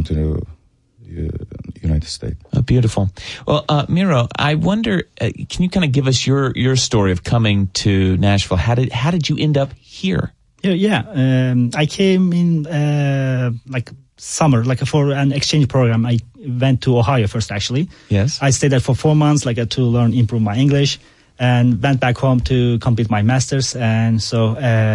to United States. Oh, beautiful. Well, Miro, I wonder, can you kind of give us your story of coming to Nashville? How did you end up here? I came in like summer, like for an exchange program. I went to Ohio first, actually. Yes. I stayed there for 4 months, like to improve my English, and went back home to complete my master's. And so,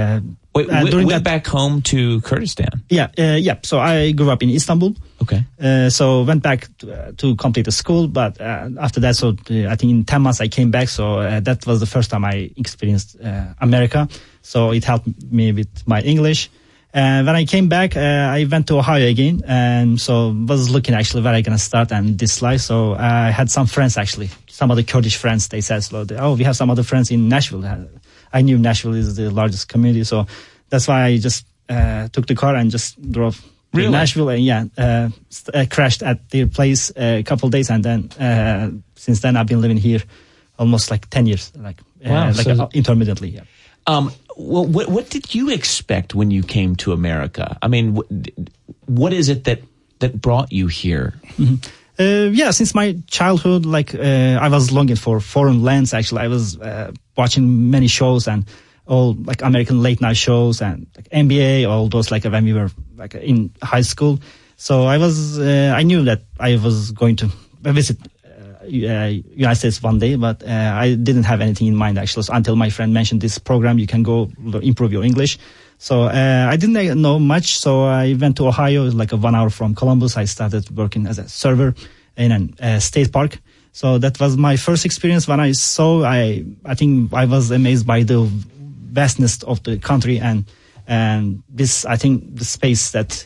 went back home to Kurdistan. Yeah. So I grew up in Istanbul. Okay. So went back to complete the school, but after that, so I think in 10 months I came back. So that was the first time I experienced America. So it helped me with my English. When I came back, I went to Ohio again, and so was looking actually where I gonna start and this life. So I had some friends actually, some other Kurdish friends. They said, "Oh, we have some other friends in Nashville." I knew Nashville is the largest community, so that's why I just took the car and just drove to Nashville, and crashed at their place a couple of days, and then since then I've been living here almost like 10 years, intermittently. Yeah. Well, what did you expect when you came to America? I mean, what is it that brought you here? Mm-hmm. Since my childhood, I was longing for foreign lands. Actually, I was watching many shows and all like American late night shows and like NBA, all those like when we were like in high school. So I knew that I was going to visit United States one day, but I didn't have anything in mind actually. So until my friend mentioned this program, you can go improve your English. So I didn't know much. So I went to Ohio, like 1 hour from Columbus. I started working as a server in a state park. So that was my first experience. When I saw, I think I was amazed by the vastness of the country and this, I think the space that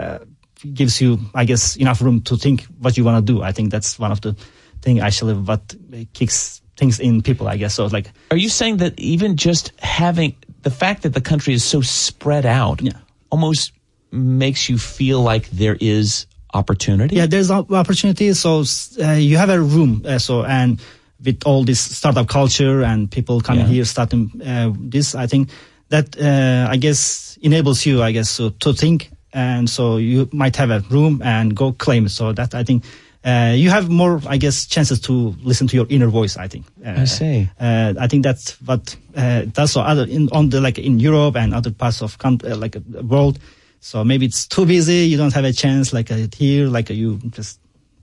gives you, I guess, enough room to think what you want to do. I think that's one of the thing actually what kicks things in people, I guess. So like, are you saying that even just having the fact that the country is so spread out almost makes you feel like there is opportunity? Yeah, there's opportunity. So you have a room. And with all this startup culture and people coming here starting this, I think that I guess enables you, I guess, to think. And so you might have a room and go claim it. So that I think you have more, I guess, chances to listen to your inner voice, I think. I see. I think that's what does so in Europe and other parts of the world. So maybe it's too busy. You don't have a chance here, you just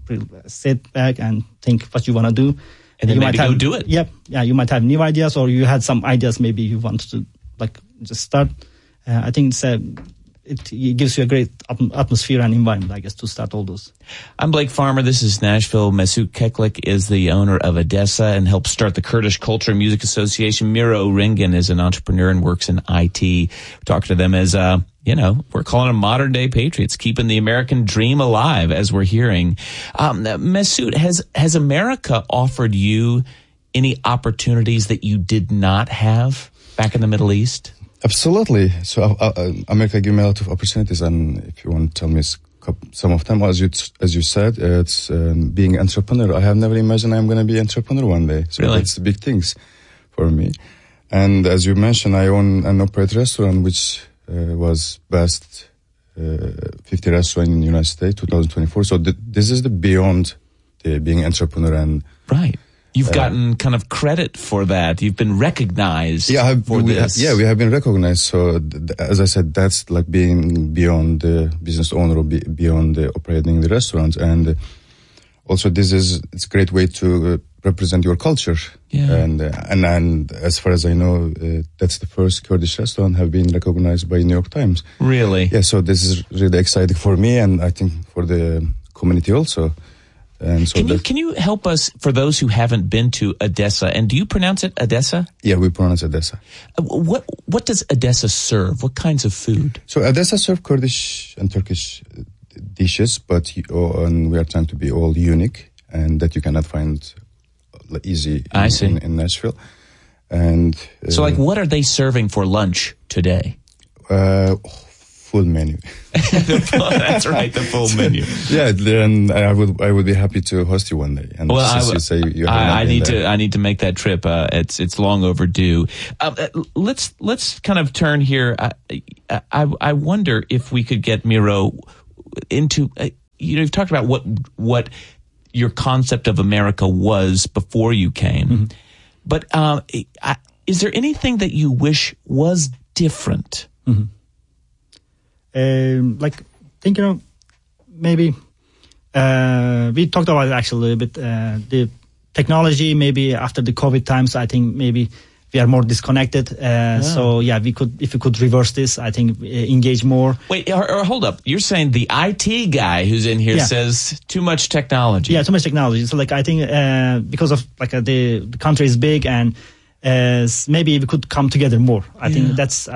sit back and think what you want to do. And then maybe go do it. Yep. Yeah. You might have new ideas, or you had some ideas maybe you want to just start. I think it gives you a great atmosphere and environment, I guess, to start all those. I'm Blake Farmer. This is Nashville. Mesut Keklik is the owner of Odessa and helped start the Kurdish Culture and Music Association. Miro Ringen is an entrepreneur and works in IT. We're talking to them as, we're calling them modern day patriots, keeping the American dream alive, as we're hearing. Mesut, has America offered you any opportunities that you did not have back in the Middle East? Absolutely. So America gave me a lot of opportunities, and if you want to tell me some of them, as you said, it's being an entrepreneur. I have never imagined I'm going to be an entrepreneur one day. So really? That's big things for me. And as you mentioned, I own and operate a restaurant which was best 50 restaurant in the United States 2024. So this is the beyond the being an entrepreneur and right. You've gotten kind of credit for that. You've been recognized for this. We have been recognized. So, as I said, that's like being beyond the business owner or beyond the operating the restaurant. And also, it's a great way to represent your culture. Yeah. And as far as I know, that's the first Kurdish restaurant have been recognized by New York Times. Really? Yeah. So this is really exciting for me, and I think for the community also. And so can you help us, for those who haven't been to Odessa, and do you pronounce it Odessa? Yeah, we pronounce Odessa. What does Odessa serve? What kinds of food? So Odessa serves Kurdish and Turkish dishes, but we are trying to be all unique and that you cannot find easy in Nashville. And so, what are they serving for lunch today? Full menu. That's right, the full menu. Yeah, then I would be happy to host you one day. And I need to make that trip. It's long overdue. Let's kind of turn here. I wonder if we could get Miro into you've talked about what your concept of America was before you came, but is there anything that you wish was different? Like thinking of maybe we talked about it actually a little bit. The technology, maybe after the COVID times, I think maybe we are more disconnected. So yeah, if we could reverse this, I think engage more. Wait, or hold up. You're saying the IT guy who's in here says too much technology. Yeah, too much technology. So like I think because of like the country is big and maybe we could come together more. I think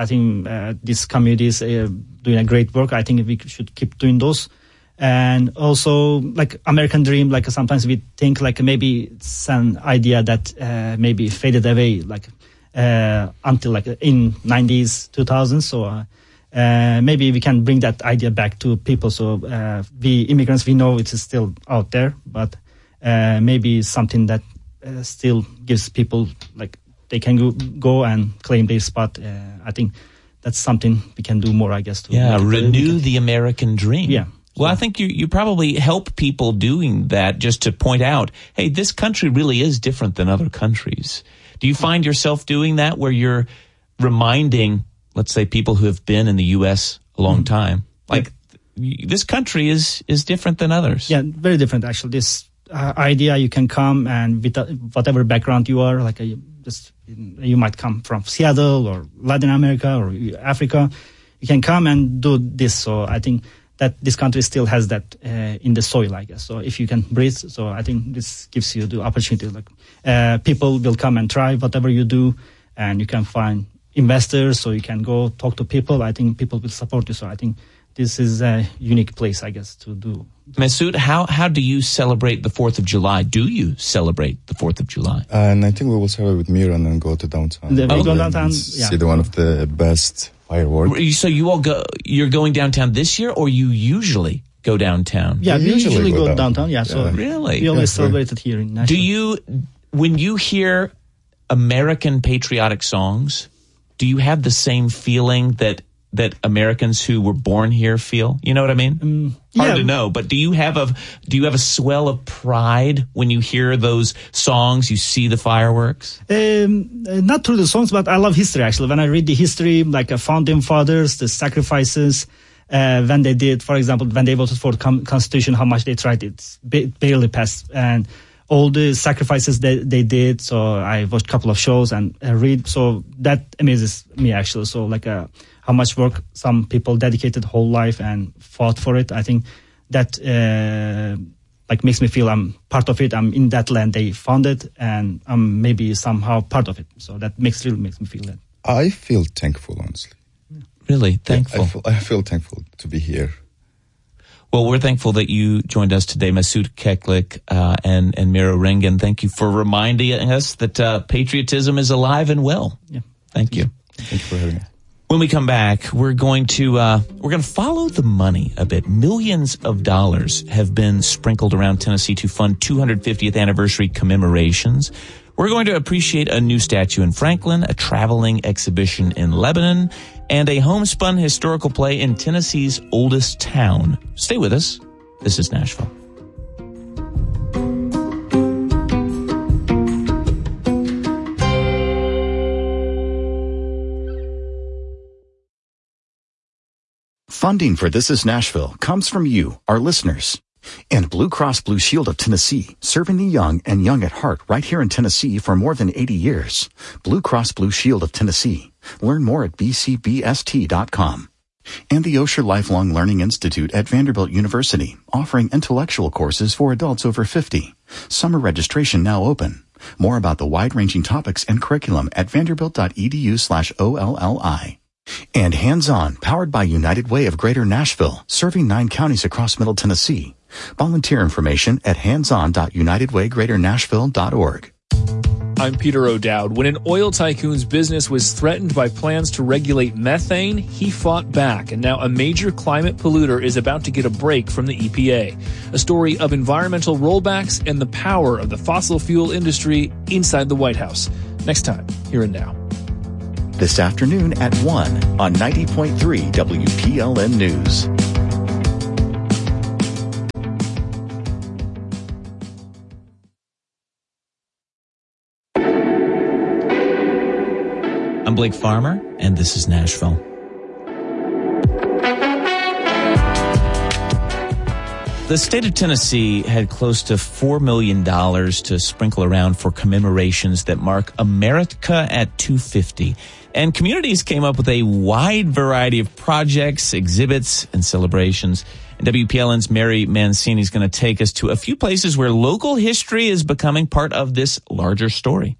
this community is doing a great work. I think we should keep doing those. And also like American dream, like sometimes we think like maybe it's an idea that maybe faded away like until like in 90s, 2000s. So maybe we can bring that idea back to people. So we immigrants, we know it is still out there, but maybe something that still gives people like they can go and claim their spot. I think that's something we can do more, I guess. To renew the American dream. Yeah. Well, I think you probably help people doing that just to point out, hey, this country really is different than other countries. Do you find yourself doing that where you're reminding, let's say, people who have been in the U.S. a long time, like this country is different than others? Yeah, very different, actually. This idea you can come and with whatever background you are, like you might come from Seattle or Latin America or Africa, you can come and do this. So I think that this country still has that in the soil, I guess. So if you can breathe, so I think this gives you the opportunity. Like people will come and try whatever you do, and you can find investors, so you can go talk to people. I think people will support you. So I think this is a unique place, I guess, to do. Masoud, how do you celebrate the 4th of July? Do you celebrate the 4th of July? And I think we will celebrate with Mira and then go to downtown. We go downtown, see one of the best fireworks. So you're going downtown this year, or you usually go downtown? Yeah, we usually go downtown. Yeah, so really, we always celebrate it here in Nashville. When you hear American patriotic songs, do you have the same feeling that Americans who were born here feel? You know what I mean? Hard to know, but do you have a swell of pride when you hear those songs, you see the fireworks? Not through the songs, but I love history, actually. When I read the history, like founding fathers, the sacrifices, when they did, for example, when they voted for the Constitution, how much they tried, it barely passed. And all the sacrifices they did. So I watched a couple of shows and read. So that amazes me, actually. So like how much work some people dedicated whole life and fought for it. I think that like makes me feel I'm part of it. I'm in that land they founded, and I'm maybe somehow part of it. So that really makes me feel that. I feel thankful, honestly. Yeah. Really thankful. Yeah, I feel thankful to be here. Well, we're thankful that you joined us today, Masoud Keklik and Miro Ringen. Thank you for reminding us that patriotism is alive and well. Yeah. Thank you. Thank you for having me. When we come back, we're going to follow the money a bit. Millions of dollars have been sprinkled around Tennessee to fund 250th anniversary commemorations. We're going to appreciate a new statue in Franklin, a traveling exhibition in Lebanon, and a homespun historical play in Tennessee's oldest town. Stay with us. This is Nashville. Funding for This is Nashville comes from you, our listeners. And Blue Cross Blue Shield of Tennessee, serving the young and young at heart right here in Tennessee for more than 80 years. Blue Cross Blue Shield of Tennessee. Learn more at bcbst.com. And the Osher Lifelong Learning Institute at Vanderbilt University, offering intellectual courses for adults over 50. Summer registration now open. More about the wide-ranging topics and curriculum at vanderbilt.edu/OLLI. And Hands On, powered by United Way of Greater Nashville, serving 9 counties across Middle Tennessee. Volunteer information at handson.unitedwaygreaternashville.org. I'm Peter O'Dowd. When an oil tycoon's business was threatened by plans to regulate methane, he fought back, and now a major climate polluter is about to get a break from the EPA. A story of environmental rollbacks and the power of the fossil fuel industry inside the White House. Next time, here and now. This afternoon at 1 on 90.3 WPLN News. Blake Farmer, and this is Nashville. The state of Tennessee had close to $4 million to sprinkle around for commemorations that mark America at 250. And communities came up with a wide variety of projects, exhibits, and celebrations. And WPLN's Mary Mancini is going to take us to a few places where local history is becoming part of this larger story.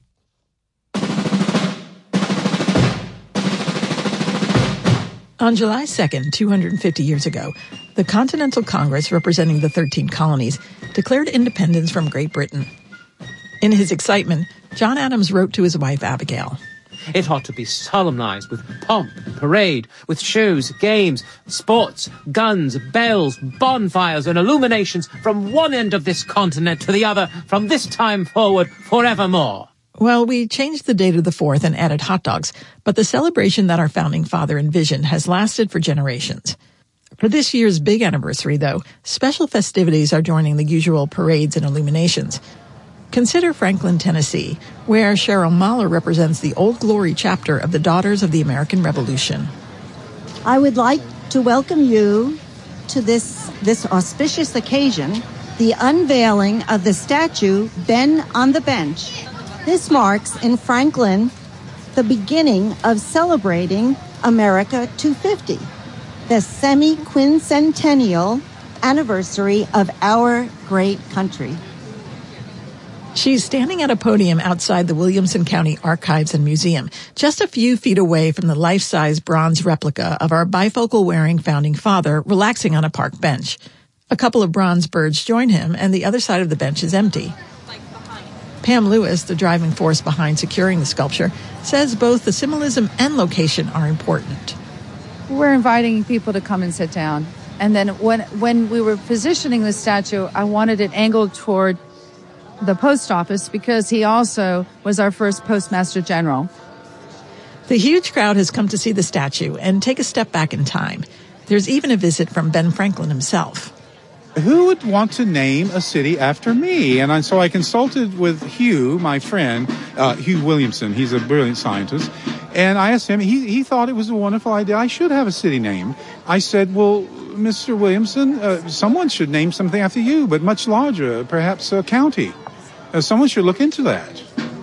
On July 2nd, 250 years ago, the Continental Congress, representing the 13 colonies, declared independence from Great Britain. In his excitement, John Adams wrote to his wife, Abigail. It ought to be solemnized with pomp and parade, with shows, games, sports, guns, bells, bonfires, and illuminations from one end of this continent to the other, from this time forward, forevermore. Well, we changed the date of the 4th and added hot dogs, but the celebration that our founding father envisioned has lasted for generations. For this year's big anniversary, though, special festivities are joining the usual parades and illuminations. Consider Franklin, Tennessee, where Cheryl Mahler represents the Old Glory chapter of the Daughters of the American Revolution. I would like to welcome you to this auspicious occasion, the unveiling of the statue Ben on the Bench. This marks in Franklin the beginning of celebrating America 250, the semi-quincentennial anniversary of our great country. She's standing at a podium outside the Williamson County Archives and Museum, just a few feet away from the life-size bronze replica of our bifocal-wearing founding father relaxing on a park bench. A couple of bronze birds join him, and the other side of the bench is empty. Pam Lewis, the driving force behind securing the sculpture, says both the symbolism and location are important. We're inviting people to come and sit down. And then when we were positioning the statue, I wanted it angled toward the post office because he also was our first postmaster general. The huge crowd has come to see the statue and take a step back in time. There's even a visit from Ben Franklin himself. Who would want to name a city after me? And so I consulted with Hugh, my friend, Hugh Williamson. He's a brilliant scientist. And I asked him, he thought it was a wonderful idea. I should have a city named. I said, well, Mr. Williamson, someone should name something after you, but much larger, perhaps a county. Someone should look into that.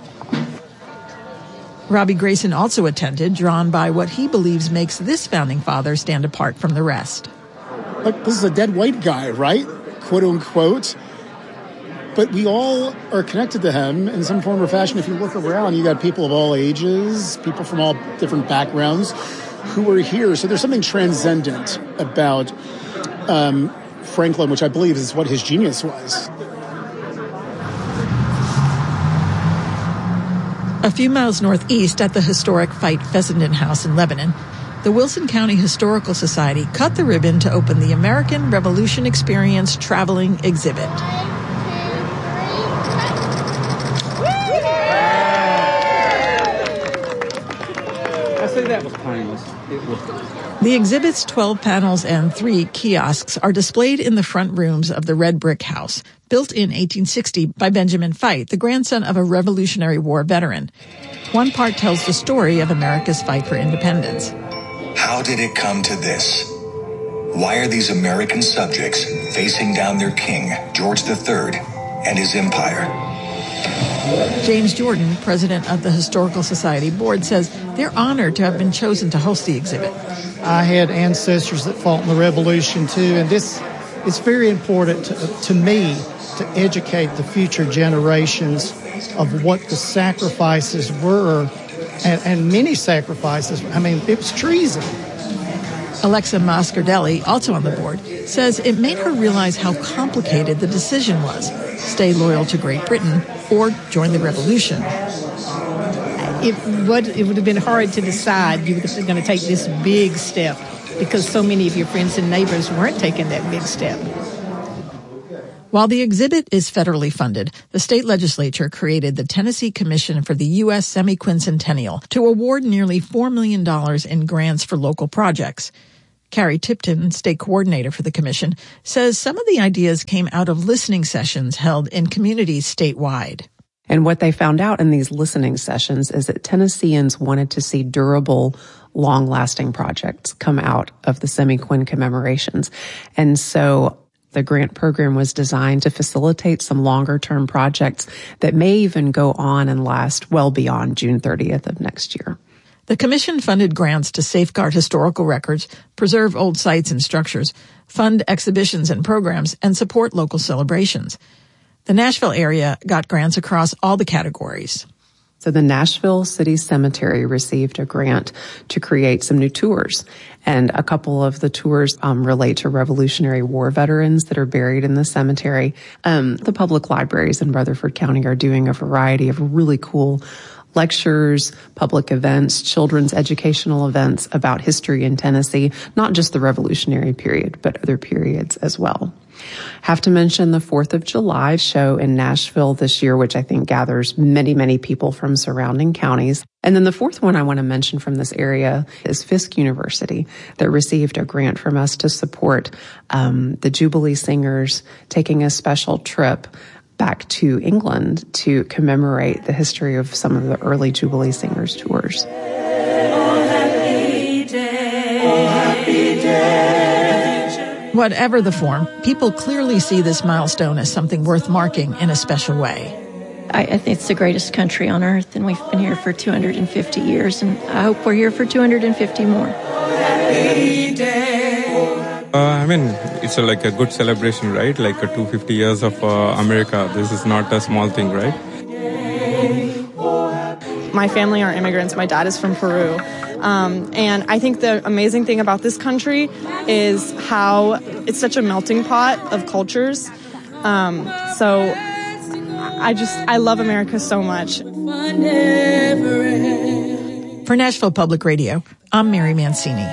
Robbie Grayson also attended, drawn by what he believes makes this founding father stand apart from the rest. Look, this is a dead white guy, right? Quote unquote. But we all are connected to him in some form or fashion. If you look around, you got people of all ages, people from all different backgrounds who are here. So there's something transcendent about Franklin, which I believe is what his genius was. A few miles northeast at the historic Veit Fessenden House in Lebanon, the Wilson County Historical Society cut the ribbon to open the American Revolution Experience Traveling Exhibit. I say that was painless. The exhibit's 12 panels and 3 kiosks are displayed in the front rooms of the red brick house, built in 1860 by Benjamin Veit, the grandson of a Revolutionary War veteran. One part tells the story of America's fight for independence. How did it come to this? Why are these American subjects facing down their king, George III, and his empire? James Jordan, president of the Historical Society Board, says they're honored to have been chosen to host the exhibit. I had ancestors that fought in the Revolution, too, and it's very important to me to educate the future generations of what the sacrifices were, and many sacrifices. I mean, it was treason. Alexa Mascardelli, also on the board, says it made her realize how complicated the decision was: stay loyal to Great Britain or join the revolution. It would have been hard to decide you were going to take this big step because so many of your friends and neighbors weren't taking that big step. While the exhibit is federally funded, the state legislature created the Tennessee Commission for the U.S. Semi-Quincentennial to award nearly $4 million in grants for local projects. Carrie Tipton, state coordinator for the commission, says some of the ideas came out of listening sessions held in communities statewide. And what they found out in these listening sessions is that Tennesseans wanted to see durable, long-lasting projects come out of the Semi-Quin commemorations. And so the grant program was designed to facilitate some longer-term projects that may even go on and last well beyond June 30th of next year. The commission funded grants to safeguard historical records, preserve old sites and structures, fund exhibitions and programs, and support local celebrations. The Nashville area got grants across all the categories. So the Nashville City Cemetery received a grant to create some new tours. And a couple of the tours relate to Revolutionary War veterans that are buried in the cemetery. The public libraries in Rutherford County are doing a variety of really cool lectures, public events, children's educational events about history in Tennessee, not just the Revolutionary period, but other periods as well. Have to mention the 4th of July show in Nashville this year, which I think gathers many, many people from surrounding counties. And then the fourth one I want to mention from this area is Fisk University that received a grant from us to support the Jubilee Singers taking a special trip back to England to commemorate the history of some of the early Jubilee Singers tours. Oh, happy day. Oh, happy day. Whatever the form, people clearly see this milestone as something worth marking in a special way. I think it's the greatest country on earth, and we've been here for 250 years, and I hope we're here for 250 more. Happy day. It's like a good celebration, right? Like 250 years of America. This is not a small thing, right? My family are immigrants. My dad is from Peru. And I think the amazing thing about this country is how it's such a melting pot of cultures. So I love America so much. For Nashville Public Radio, I'm Mary Mancini.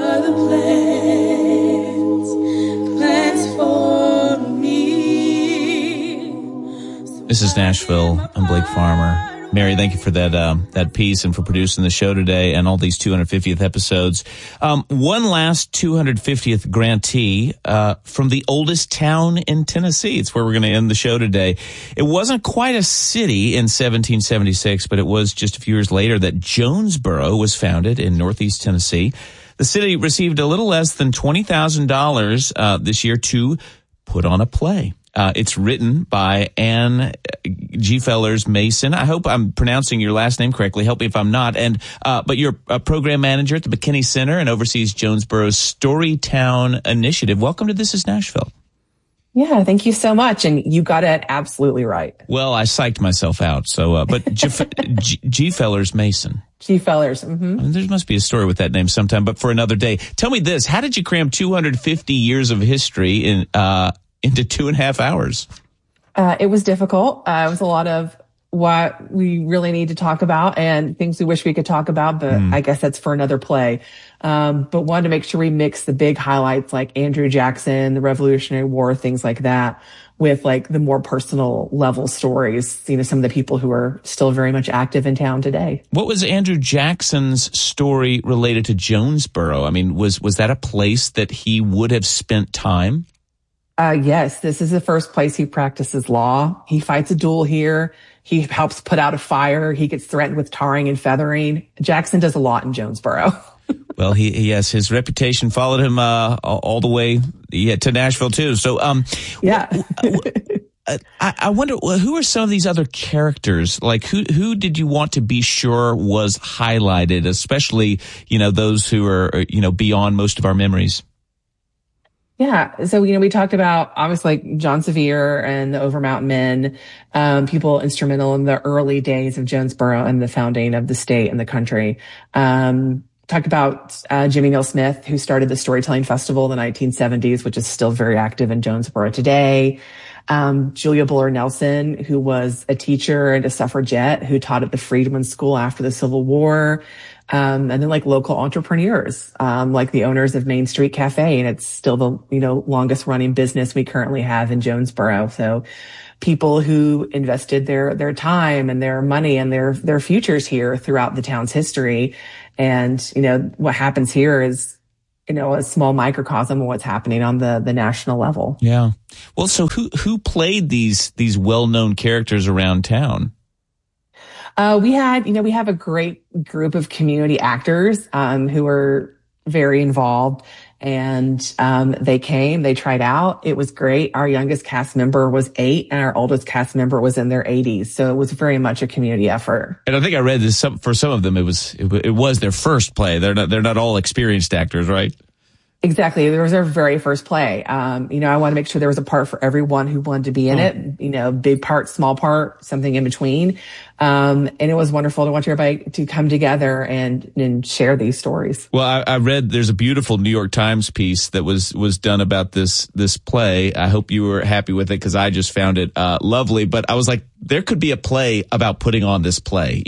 This is Nashville. I'm Blake Farmer. Mary, thank you for that piece and for producing the show today and all these 250th episodes. One last 250th grantee from the oldest town in Tennessee. It's where we're going to end the show today. It wasn't quite a city in 1776, but it was just a few years later that Jonesboro was founded in northeast Tennessee. The city received a little less than $20,000 this year to put on a play. It's written by Ann G. Fellers Mason. I hope I'm pronouncing your last name correctly. Help me if I'm not. But you're a program manager at the McKinney Center and oversees Jonesboro's Storytown Initiative. Welcome to This is Nashville. Yeah, thank you so much. And you got it absolutely right. Well, I psyched myself out. But G. Fellers Mason. G. Fellers. Mm-hmm. I mean, there must be a story with that name sometime, but for another day. Tell me this. How did you cram 250 years of history into 2.5 hours? It was difficult. It was a lot of what we really need to talk about and things we wish we could talk about, but I guess that's for another play. But wanted to make sure we mix the big highlights like Andrew Jackson, the Revolutionary War, things like that, with like the more personal level stories, some of the people who are still very much active in town today. What was Andrew Jackson's story related to Jonesboro? I mean, was that a place that he would have spent time? Yes, this is the first place he practices law. He fights a duel here. He helps put out a fire. He gets threatened with tarring and feathering. Jackson does a lot in Jonesboro. Well, his reputation followed him all the way to Nashville too. So, yeah. I wonder who are some of these other characters? Like who did you want to be sure was highlighted, especially those who are beyond most of our memories? Yeah. So, we talked about obviously like John Sevier and the Overmount Men, people instrumental in the early days of Jonesboro and the founding of the state and the country. Talked about Jimmy Neal Smith, who started the Storytelling Festival in the 1970s, which is still very active in Jonesboro today. Julia Buller Nelson, who was a teacher and a suffragette who taught at the Freedman School after the Civil War. And then like local entrepreneurs, like the owners of Main Street Cafe. And it's still the, longest running business we currently have in Jonesboro. So people who invested their time and their money and their futures here throughout the town's history. And, what happens here is, a small microcosm of what's happening on the national level. Yeah. Well, so who played these well-known characters around town? We have a great group of community actors who were very involved, and they came, they tried out. It was great. Our youngest cast member was 8 and our oldest cast member was in their 80s. So it was very much a community effort. And I think I read this, for some of them, it was their first play. They're not all experienced actors, right? Exactly. It was their very first play. I want to make sure there was a part for everyone who wanted to be in it, big part, small part, something in between. And it was wonderful to watch everybody to come together and share these stories. Well, I read there's a beautiful New York Times piece that was done about this play. I hope you were happy with it because I just found it lovely. But I was like, there could be a play about putting on this play,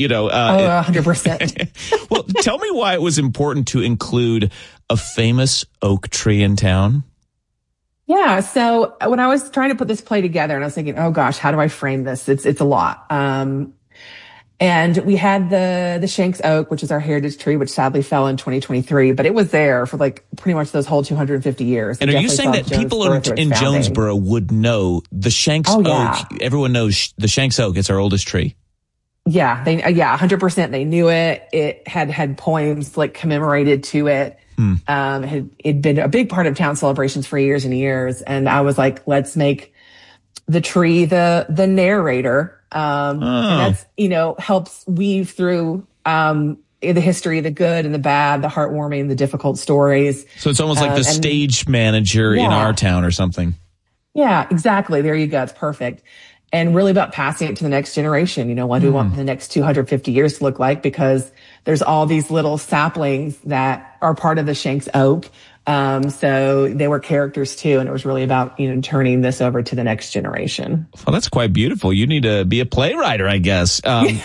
100%. Well, tell me why it was important to include a famous oak tree in town. Yeah. So when I was trying to put this play together and I was thinking, oh gosh, how do I frame this? It's a lot. And we had the Shanks Oak, which is our heritage tree, which sadly fell in 2023, but it was there for pretty much those whole 250 years. And are you saying that people in Jonesboro would know the Shanks Oak? Everyone knows the Shanks Oak. It's our oldest tree. Yeah. 100%. They knew it. It had poems commemorated to it. It'd been a big part of town celebrations for years and years. And I was like, let's make the tree the narrator. And that's, helps weave through, the history, the good and the bad, the heartwarming, the difficult stories. So it's almost like the stage manager in our town or something. Yeah, exactly. There you go. It's perfect. And really about passing it to the next generation. What do we want the next 250 years to look like? Because there's all these little saplings that are part of the Shanks Oak. So they were characters too. And it was really about, turning this over to the next generation. Well, that's quite beautiful. You need to be a playwright, I guess.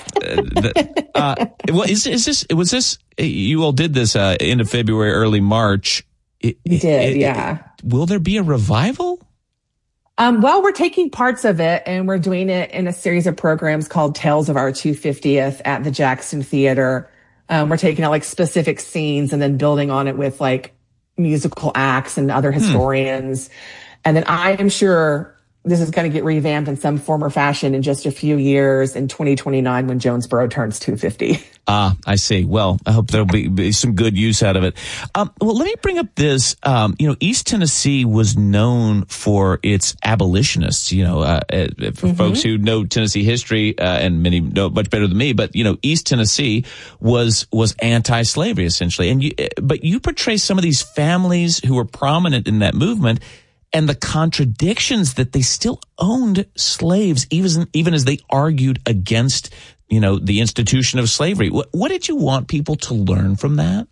Was this, you all did this, end of February, early March. We did, yeah. Will there be a revival? Well, we're taking parts of it and we're doing it in a series of programs called Tales of Our 250th at the Jackson Theater. We're taking out specific scenes and then building on it with musical acts and other historians. And then I am sure this is going to get revamped in some form or fashion in just a few years in 2029 when Jonesboro turns 250. I see. Well, I hope there'll be some good use out of it. Well, let me bring up this. East Tennessee was known for its abolitionists, for folks who know Tennessee history, and many know much better than me, but, East Tennessee was anti-slavery essentially. But you portray some of these families who were prominent in that movement and the contradictions that they still owned slaves, even as they argued against, the institution of slavery. What did you want people to learn from that?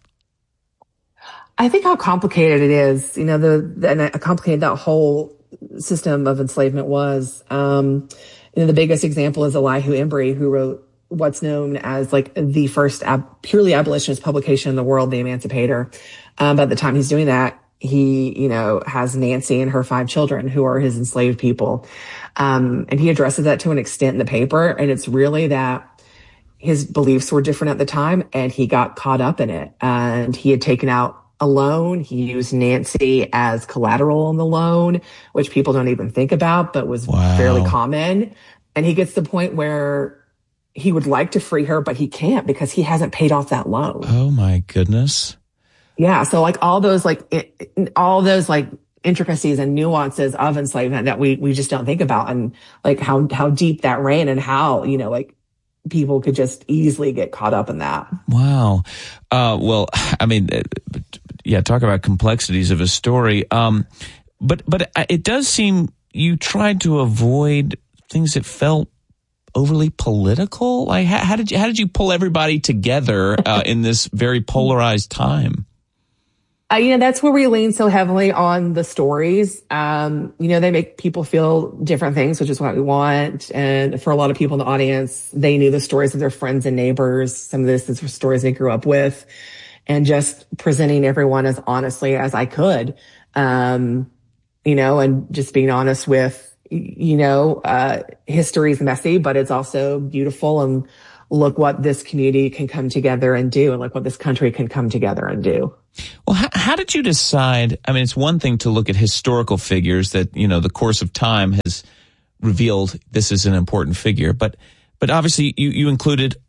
I think how complicated it is, and how complicated that whole system of enslavement was. The biggest example is Elihu Embry, who wrote what's known as the first purely abolitionist publication in the world, The Emancipator. By the time he's doing that, he, has Nancy and her 5 children who are his enslaved people. And he addresses that to an extent in the paper. And it's really that his beliefs were different at the time and he got caught up in it. And he had taken out a loan. He used Nancy as collateral on the loan, which people don't even think about, but was fairly common. And he gets to the point where he would like to free her, but he can't because he hasn't paid off that loan. Oh my goodness. Yeah. So all those intricacies and nuances of enslavement that we just don't think about, and how deep that ran and how, people could just easily get caught up in that. Wow. Well, I mean, talk about complexities of a story. But it does seem you tried to avoid things that felt overly political. How did you pull everybody together in this very polarized time? That's where we lean so heavily on the stories. They make people feel different things, which is what we want. And for a lot of people in the audience, they knew the stories of their friends and neighbors. Some of this is stories they grew up with, and just presenting everyone as honestly as I could. And just being honest with, history is messy, but it's also beautiful, and look what this community can come together and do, and look what this country can come together and do. Well, how did you decide? I mean, it's one thing to look at historical figures that, the course of time has revealed this is an important figure, but obviously you included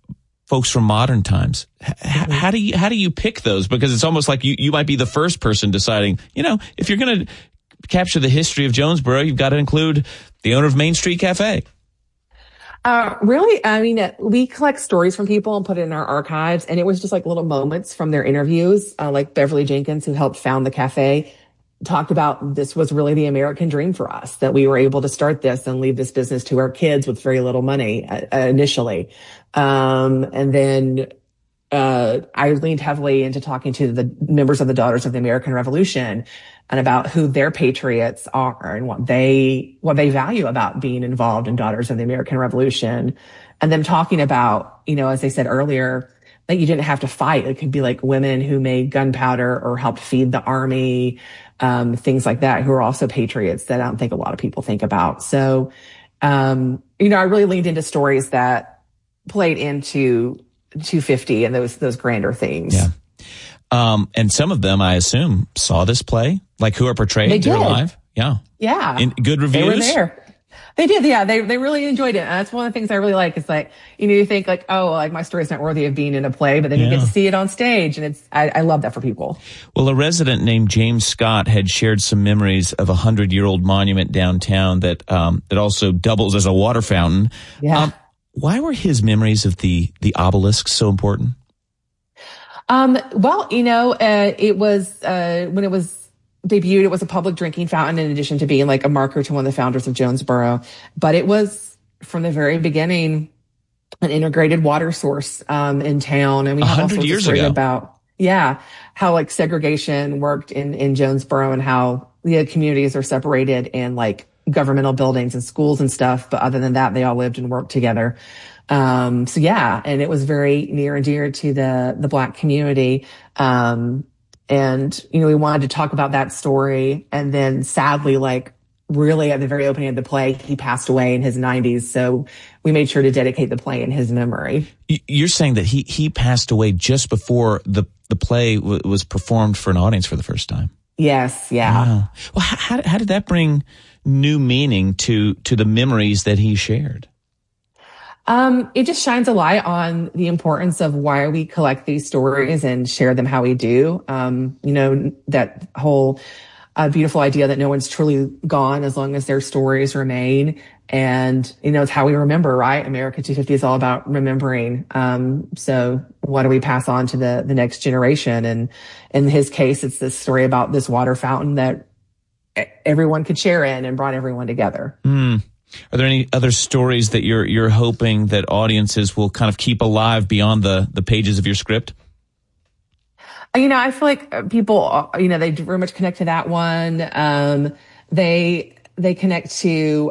folks from modern times. How do you pick those? Because it's almost like you might be the first person deciding, if you're going to capture the history of Jonesboro, you've got to include the owner of Main Street Cafe. Really? I mean, we collect stories from people and put it in our archives, and it was just like little moments from their interviews, like Beverly Jenkins, who helped found the cafe, talked about this was really the American dream for us, that we were able to start this and leave this business to our kids with very little money initially. And then I leaned heavily into talking to the members of the Daughters of the American Revolution and about who their patriots are and what they value about being involved in Daughters of the American Revolution. And then talking about, as I said earlier, that you didn't have to fight. It could be like women who made gunpowder or helped feed the army, things like that, who are also patriots that I don't think a lot of people think about. So, I really leaned into stories that played into 250 and those grander themes. Yeah. And some of them, I assume, saw this play, like who are portrayed. They did. Live. Yeah. Yeah. In good reviews. They were there. They did. Yeah. They really enjoyed it. And that's one of the things I really like. It's like, you think like, oh, like my story's not worthy of being in a play, but then you get to see it on stage. And I love that for people. Well, a resident named James Scott had shared some memories of a 100-year-old monument downtown that also doubles as a water fountain. Yeah. Why were his memories of the obelisk so important? Well, it was, when it was debuted, it was a public drinking fountain in addition to being like a marker to one of the founders of Jonesboro. But it was from the very beginning an integrated water source, in town. And we have 100 years ago about, how like segregation worked in Jonesboro and how the communities are separated in like governmental buildings and schools and stuff. But other than that, they all lived and worked together. And it was very near and dear to the Black community. And, we wanted to talk about that story. And then sadly, like really at the very opening of the play, he passed away in his 90s. So we made sure to dedicate the play in his memory. You're saying that he passed away just before the play was performed for an audience for the first time. Yes. Yeah. Wow. Well, how did that bring new meaning to the memories that he shared? It just shines a light on the importance of why we collect these stories and share them how we do. That whole beautiful idea that no one's truly gone as long as their stories remain. And, it's how we remember, right? America 250 is all about remembering. So what do we pass on to the next generation? And in his case, it's this story about this water fountain that everyone could share in and brought everyone together. Are there any other stories that you're hoping that audiences will kind of keep alive beyond the pages of your script? I feel like people, they very much connect to that one. They connect to,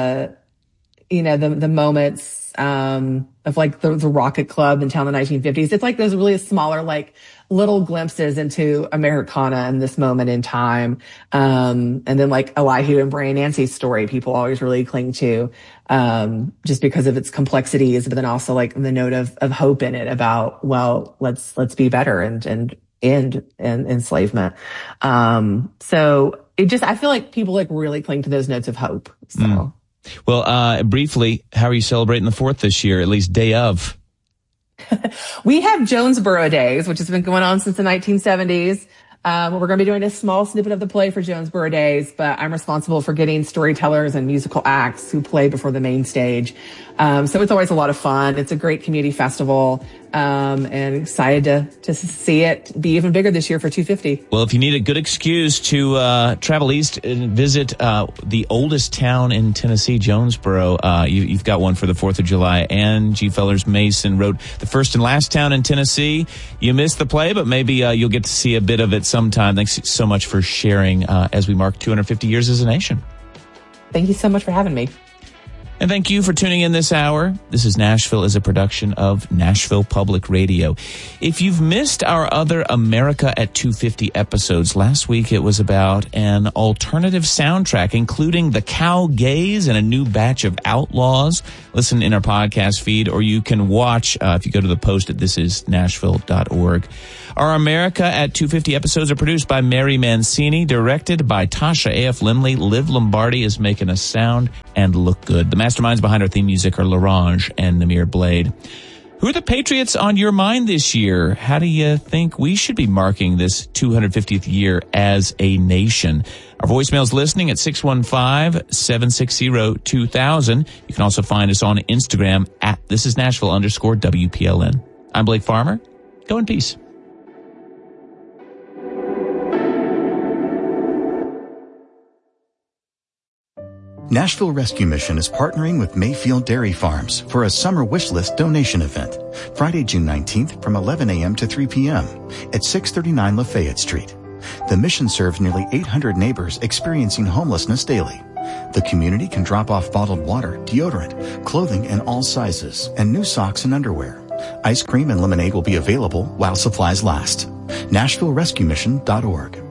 the moments, of like the Rocket Club in town in the 1950s. It's like those really smaller, like little glimpses into Americana in this moment in time. And then like Elihu and Brian Nancy's story, people always really cling to, just because of its complexities, but then also like the note of hope in it about, well, let's be better and end enslavement. So I feel like people like really cling to those notes of hope. So. Well, briefly, how are you celebrating the 4th this year, at least day of? We have Jonesboro Days, which has been going on since the 1970s. We're going to be doing a small snippet of the play for Jonesboro Days, but I'm responsible for getting storytellers and musical acts who play before the main stage. So it's always a lot of fun. It's a great community festival, and excited to see it be even bigger this year for 250. Well, if you need a good excuse to travel east and visit the oldest town in Tennessee, Jonesboro, you've got one for the 4th of July. Ann G. Fellers Mason wrote The First and Last Town in Tennessee. You missed the play, but maybe you'll get to see a bit of it sometime. Thanks so much for sharing as we mark 250 years as a nation. Thank you so much for having me. And thank you for tuning in this hour. This is Nashville is a production of Nashville Public Radio. If you've missed our other America at 250 episodes, last week it was about an alternative soundtrack, including The Cow Gaze and a new batch of Outlaws. Listen in our podcast feed, or you can watch if you go to the post at thisisnashville.org. Our America at 250 episodes are produced by Mary Mancini, directed by Tasha A.F. Lindley. Liv Lombardi is making us sound and look good. The masterminds behind our theme music are Larange and Namir Blade. Who Who are the Patriots on your mind this year? How do you think we should be marking this 250th year as a nation? Our voicemail's listening at 615-760-2000. You can also find us on Instagram at thisisnashville_WPLN. I'm Blake Farmer. Go in peace. Nashville Rescue Mission is partnering with Mayfield Dairy Farms for a summer wish list donation event, Friday, June 19th from 11 a.m. to 3 p.m. at 639 Lafayette Street. The mission serves nearly 800 neighbors experiencing homelessness daily. The community can drop off bottled water, deodorant, clothing in all sizes, and new socks and underwear. Ice cream and lemonade will be available while supplies last. NashvilleRescueMission.org.